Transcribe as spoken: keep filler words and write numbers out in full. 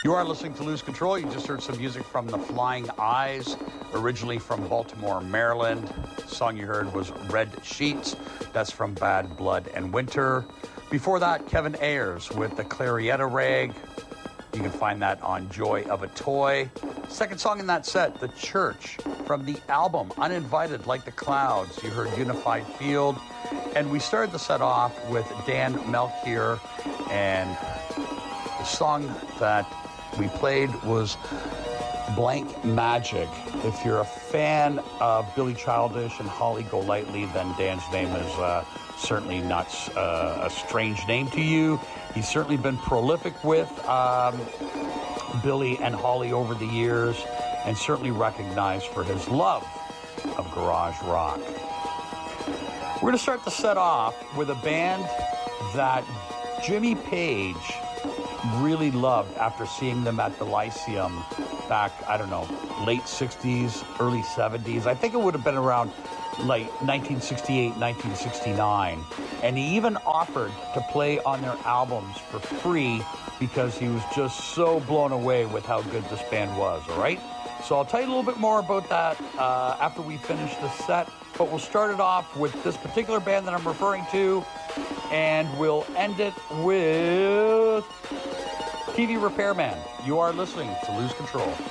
You are listening to Lose Control. You just heard some music from the Flying Eyes, originally from Baltimore, Maryland. The song you heard was Red Sheets. That's from Bad Blood and Winter. Before that, Kevin Ayers with the Clarietta Rag. You can find that on Joy of a Toy. Second song in that set, The Church, from the album Uninvited Like the Clouds. You heard Unified Field. And we started the set off with Dan Melchior, and the song that we played was Blank Magic. If you're a fan of Billy Childish and Holly Golightly, then Dan's name is uh, certainly not uh, a strange name to you. He's certainly been prolific with um, Billy and Holly over the years, and certainly recognized for his love of garage rock. We're going to start the set off with a band that Jimmy Page really loved after seeing them at the Lyceum back, I don't know, late sixties, early seventies. I think it would have been around like nineteen sixty-eight, nineteen sixty-nine. And he even offered to play on their albums for free because he was just so blown away with how good this band was, all right? So I'll tell you a little bit more about that uh, after we finish the set. But we'll start it off with this particular band that I'm referring to, and we'll end it with T V Repairman. You are listening to Lose Control.